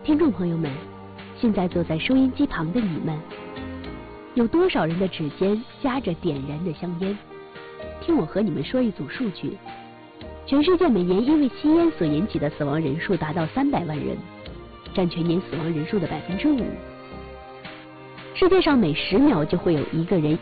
听众朋友们，现在坐在收音机旁的你们，有多少人的指尖夹着点燃的香烟？听我和你们说一组数据：全世界每年因为吸烟所引起的死亡人数达到300万人，占全年死亡人数的5%。世界上每10秒就会有一个人